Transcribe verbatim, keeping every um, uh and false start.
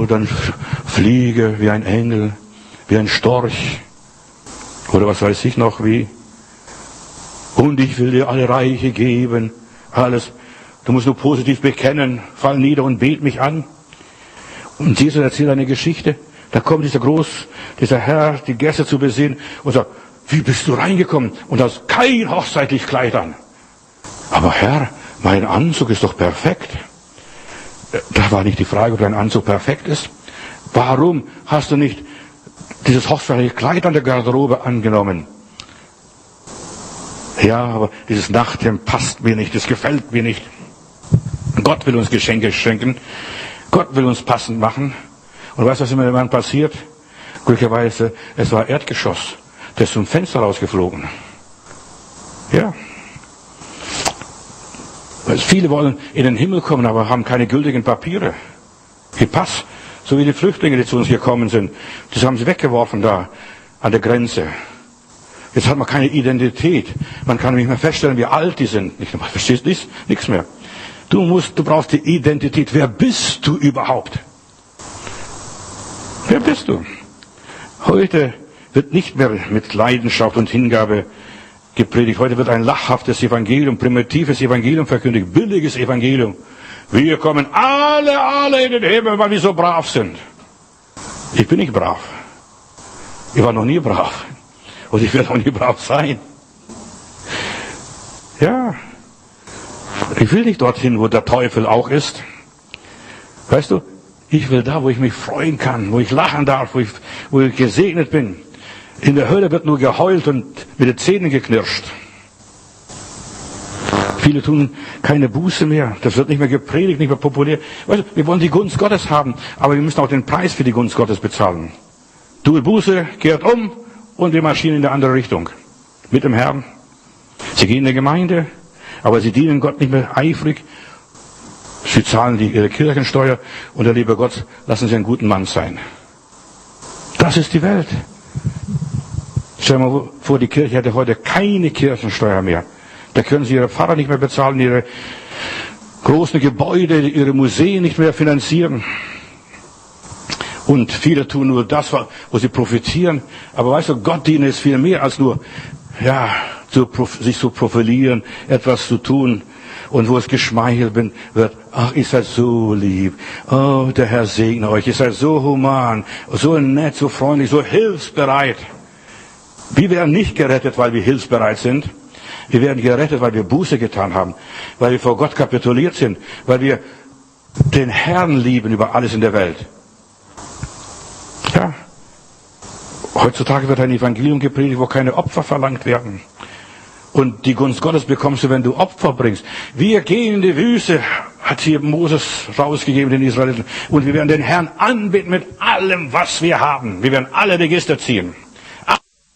Oh, dann fliege wie ein Engel, wie ein Storch. Oder was weiß ich noch wie. Und ich will dir alle Reiche geben. Alles. Du musst nur positiv bekennen. Fall nieder und bet mich an. Und Jesus erzählt eine Geschichte. Da kommt dieser Groß, dieser Herr, die Gäste zu besehen und sagt, wie bist du reingekommen? Und da ist kein hochzeitlich Kleid an. Aber Herr, mein Anzug ist doch perfekt. Da war nicht die Frage, ob dein Anzug perfekt ist. Warum hast du nicht dieses hochzeitliche Kleid an der Garderobe angenommen? Ja, aber dieses Nachthemd passt mir nicht, das gefällt mir nicht. Gott will uns Geschenke schenken. Gott will uns passend machen. Und weißt du, was immer dann passiert? Glücklicherweise, es war Erdgeschoss. Der ist zum Fenster rausgeflogen. Ja. Weil viele wollen in den Himmel kommen, aber haben keine gültigen Papiere. Ihr Pass, so wie die Flüchtlinge, die zu uns gekommen sind, das haben sie weggeworfen da an der Grenze. Jetzt hat man keine Identität. Man kann nicht mehr feststellen, wie alt die sind. Ich verstehst du nichts mehr. Du musst, du brauchst die Identität. Wer bist du überhaupt? Wer bist du? Heute wird nicht mehr mit Leidenschaft und Hingabe gepredigt. Heute wird ein lachhaftes Evangelium, primitives Evangelium verkündigt, billiges Evangelium. Wir kommen alle, alle in den Himmel, weil wir so brav sind. Ich bin nicht brav. Ich war noch nie brav. Und ich werde auch nie brav sein. Ja. Ich will nicht dorthin, wo der Teufel auch ist. Weißt du, ich will da, wo ich mich freuen kann, wo ich lachen darf, wo ich, wo ich gesegnet bin. In der Hölle wird nur geheult und mit den Zähnen geknirscht. Viele tun keine Buße mehr. Das wird nicht mehr gepredigt, nicht mehr populär. Weißt du, wir wollen die Gunst Gottes haben, aber wir müssen auch den Preis für die Gunst Gottes bezahlen. Tue Buße, kehrt um und wir marschieren in eine andere Richtung. Mit dem Herrn. Sie gehen in die Gemeinde, aber sie dienen Gott nicht mehr eifrig. Sie zahlen die, ihre Kirchensteuer und der liebe Gott, lassen Sie einen guten Mann sein. Das ist die Welt. Stell dir mal vor, die Kirche hätte heute keine Kirchensteuer mehr. Da können sie ihre Pfarrer nicht mehr bezahlen, ihre großen Gebäude, ihre Museen nicht mehr finanzieren. Und viele tun nur das, wo sie profitieren. Aber weißt du, Gott dienen ist viel mehr als nur, ja, zu, sich zu profilieren, etwas zu tun. Und wo es geschmeichelt wird, ach, ihr seid so lieb. Oh, der Herr segne euch. Ihr seid so human, so nett, so freundlich, so hilfsbereit. Wir werden nicht gerettet, weil wir hilfsbereit sind. Wir werden gerettet, weil wir Buße getan haben, weil wir vor Gott kapituliert sind, weil wir den Herrn lieben über alles in der Welt. Ja, heutzutage wird ein Evangelium gepredigt, wo keine Opfer verlangt werden. Und die Gunst Gottes bekommst du, wenn du Opfer bringst. Wir gehen in die Wüste, hat hier Moses rausgegeben, den Israeliten. Und wir werden den Herrn anbeten mit allem, was wir haben. Wir werden alle Register ziehen.